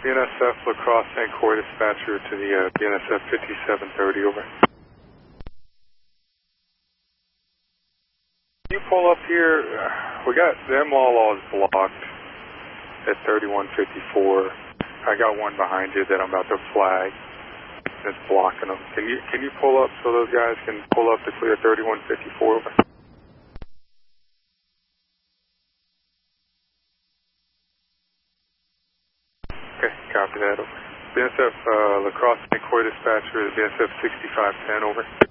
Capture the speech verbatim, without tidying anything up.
B N S F La Crosse Saint Croix dispatcher to the uh, B N S F fifty-seven thirty, over. You pull up here, uh, we got the M L A is blocked at thirty-one fifty-four. I got one behind you that I'm about to flag that's blocking them. Can you can you pull up so those guys can pull up to clear thirty-one fifty-four, over? Okay, copy that, over. B N S F uh, La Crosse Saint Croix dispatcher to B N S F sixty-five ten, over.